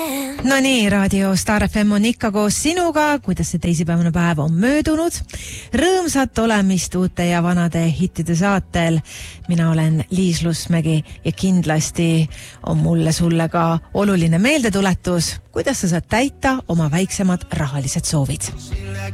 No nii, Raadio Star FM on ikka koos sinuga, kuidas see teisipäevane päev on möödunud. Rõõmsat olemist uute ja vanade hittide saatel. Mina olen Liis Lusmägi ja kindlasti on mulle sulle ka oluline meeldetuletus, kuidas sa saad täita oma väiksemad rahalised soovid.